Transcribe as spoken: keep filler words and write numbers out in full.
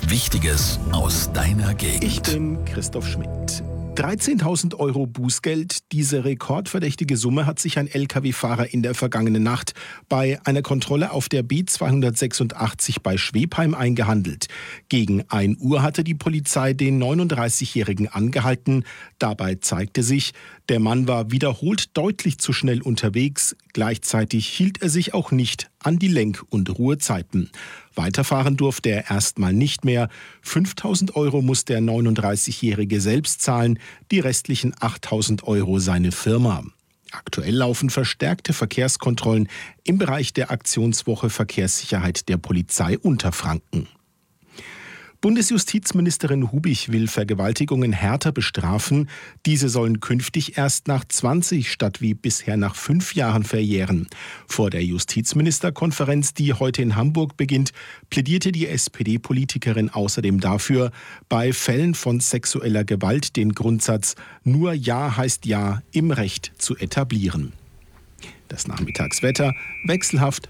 Wichtiges aus deiner Gegend. Ich bin Christoph Schmidt. dreizehntausend Euro Bußgeld. Diese rekordverdächtige Summe hat sich ein L K W-Fahrer in der vergangenen Nacht bei einer Kontrolle auf der B zweihundertsechsundachtzig bei Schwebheim eingehandelt. Gegen ein Uhr hatte die Polizei den neununddreißigjährigen angehalten. Dabei zeigte sich, der Mann war wiederholt deutlich zu schnell unterwegs. Gleichzeitig hielt er sich auch nicht an die Lenk- und Ruhezeiten. Weiterfahren durfte er erstmal nicht mehr. fünftausend Euro muss der neununddreißigjährige selbst zahlen, die restlichen achttausend Euro seine Firma. Aktuell laufen verstärkte Verkehrskontrollen im Bereich der Aktionswoche Verkehrssicherheit der Polizei Unterfranken. Bundesjustizministerin Hubich will Vergewaltigungen härter bestrafen. Diese sollen künftig erst nach zwanzig statt wie bisher nach fünf Jahren verjähren. Vor der Justizministerkonferenz, die heute in Hamburg beginnt, plädierte die S P D-Politikerin außerdem dafür, bei Fällen von sexueller Gewalt den Grundsatz „Nur Ja heißt Ja" im Recht zu etablieren. Das Nachmittagswetter wechselhaft